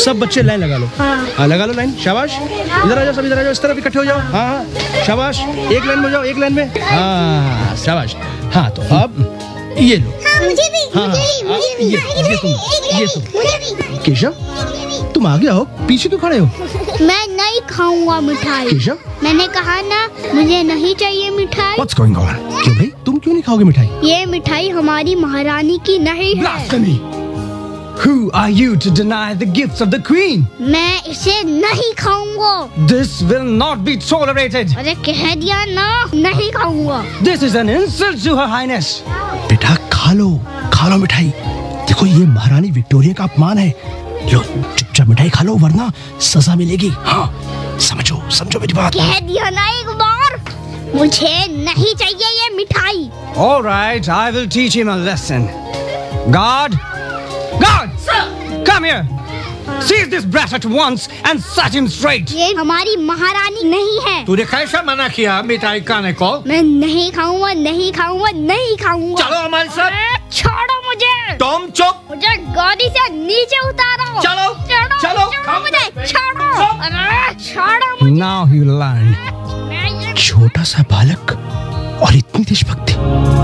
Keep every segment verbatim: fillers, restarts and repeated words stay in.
सब बच्चे लाइन लगा लो। हाँ लगा लो लाइन, शाबाश। इधर आ जाओ, सब इधर आ जाओ, इस तरफ इकट्ठे हो जाओ। हाँ हाँ शाबाश, एक लाइन में जाओ, एक लाइन में। हाँ शाबाश। हाँ तो अब ये लो। हाँ, मुझे भी, हाँ, मुझे भी, मुझे भी, ये, ये तुम, ये तुम। केशव, तुम आगे आओ, पीछे क्यों खड़े हो? मैं नहीं खाऊंगा मिठाई। केशव, मैंने कहा ना मुझे नहीं चाहिए मिठाई। What's going on? क्यों भाई, तुम क्यों नहीं खाओगे मिठाई? ये मिठाई हमारी महारानी की नहीं है। Blasphemy! Who are you to deny the gifts of the Queen? मैं इसे नहीं खाऊंगा। This will not be tolerated. अरे कह दिया ना, नहीं खाऊंगा। This is an insult to Her Highness. बेटा खा लो, खा लो मिठाई। देखो ये महारानी विक्टोरिया का अपमान है। लो चुपचाप मिठाई खा लो, वरना सजा मिलेगी। हाँ समझो, समझो मेरी बात। कह दिया ना एक बार, मुझे नहीं चाहिए ये मिठाई। All right, I will teach him a lesson. Guard! Guard! Sir! Come here! Seize this brat at once and set him straight. ये हमारी महारानी नहीं है। तूने कैसा मना किया मिठाई खाने को? मैं नहीं खाऊंगा, नहीं खाऊंगा, नहीं खाऊंगा। चलो हमारे साथ। छोड़ो मुझे। तुम चुप। मुझे गाड़ी से नीचे उतारो। चलो, छोड़ो, चलो, छोड़ो मुझे, छोड़ो। अरे छोड़ो मुझे। Now you learn. छोटा सा बालक और इतनी देशभक्ति।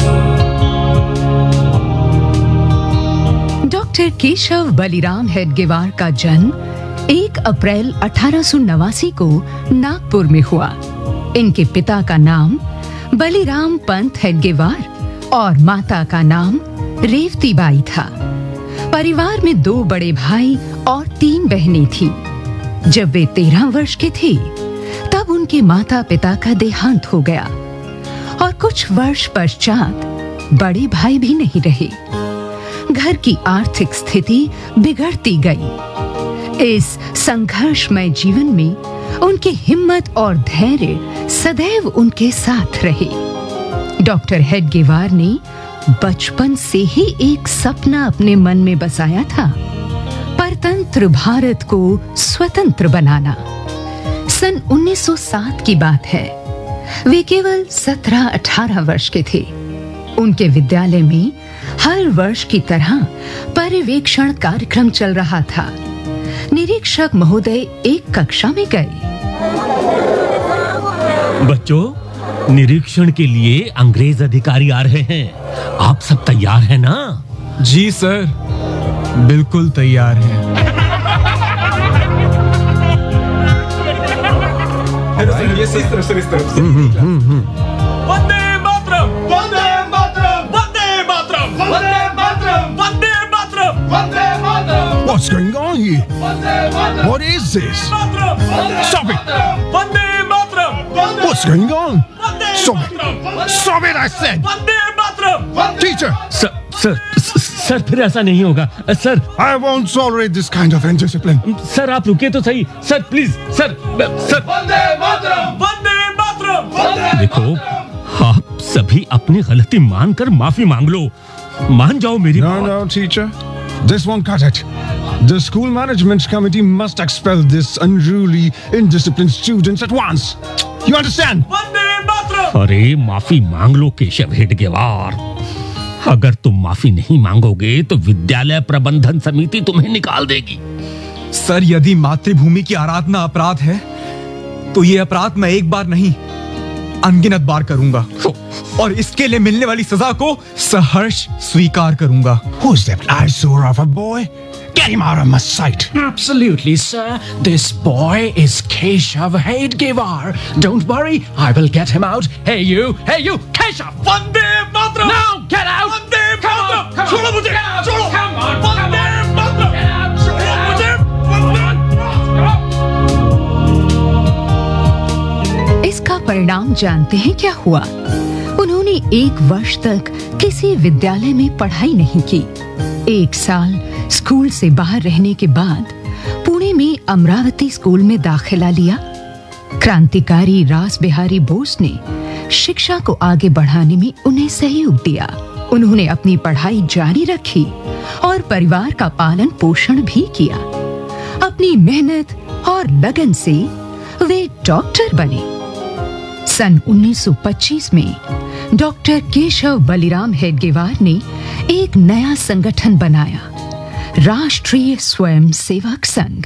डॉक्टर केशव बलिराम हेडगेवार का जन्म एक अप्रैल अठारह सौ नवासी को नागपुर में हुआ। इनके पिता का नाम बलिराम पंत हेडगेवार और माता का नाम रेवतीबाई था। परिवार में दो बड़े भाई और तीन बहनें थीं। जब वे तेरह वर्ष के थे तब उनके माता पिता का देहांत हो गया और कुछ वर्ष पश्चात बड़े भाई भी नहीं रहे। घर की आर्थिक स्थिति बिगड़ती गई। इस संघर्षमय जीवन में उनकी हिम्मत और धैर्य सदैव उनके साथ रहे। डॉक्टर हेडगेवार ने बचपन से ही एक सपना अपने मन में बसाया था, परतंत्र भारत को स्वतंत्र बनाना। सन उन्नीस सौ सात की बात है। वे केवल सत्रह अठारह वर्ष के थे। उनके विद्यालय में हर वर्ष की तरह पर्यवेक्षण कार्यक्रम चल रहा था। निरीक्षक महोदय एक कक्षा में गए। बच्चों, निरीक्षण के लिए अंग्रेज अधिकारी आ रहे हैं। आप सब तैयार हैं ना? जी सर, बिल्कुल तैयार हैं। ये इस तरफ से इस तरफ से। Vande Mataram, Vande Mataram, Vande Mataram, Vande Mataram, Vande Mataram, Vande Mataram. What's going on here? What is this? Stop it! Vande Mataram, What's going on? Stop it! Stop it, I said! Vande Mataram. Teacher! Sir, sir, sir फिर ऐसा नहीं होगा। Sir, I won't tolerate this kind of indiscipline. Sir आप रुकिए तो सही। Sir please, sir, sir. Vande Mataram, Vande Mataram. देखो, आप सभी अपनी गलती मानकर माफी मांग लो। मान जाओ मेरी No, no, teacher. This won't cut it. The school management committee must expel this unruly, indisciplined students at once. You understand? Vande Mataram. अरे माफी मांग लो केशव हेडगेवार। अगर तुम माफी नहीं मांगोगे तो विद्यालय प्रबंधन समिति तुम्हें निकाल देगी। सर, यदि मातृभूमि की आराधना अपराध है तो ये अपराध मैं एक बार नहीं अनगिनत बार करूंगा और इसके लिए मिलने वाली सजा को सहर्ष स्वीकार करूंगा। Who's that eyesore of a boy? Get him out of my sight. Absolutely, sir. This boy is Keshav Hedgevar. Don't worry, I will get him out. Hey you, hey you, Keshav! Vande Mataram. Now get out! Vande Come on, Mataram. come on, छोड़ो मुझे, get out, छोड़ो। come on, Vande come on, Mataram. get out, छोड़ो मुझे, वंदे। इसका परिणाम जानते हैं क्या हुआ? उन्होंने एक वर्ष तक किसी विद्यालय में पढ़ाई नहीं की। एक साल स्कूल से बाहर रहने के बाद पुणे में अमरावती स्कूल में दाखिला लिया। क्रांतिकारी रास बिहारी बोस ने शिक्षा को आगे बढ़ाने में उन्हें सहयोग दिया। उन्होंने अपनी पढ़ाई जारी रखी और परिवार का पालन पोषण भी किया। अपनी मेहनत और लगन से वे डॉक्टर बने। सन उन्नीस सौ पच्चीस में डॉक्टर केशव बलिराम हेडगेवार ने एक नया संगठन बनाया, राष्ट्रीय स्वयं सेवक संघ।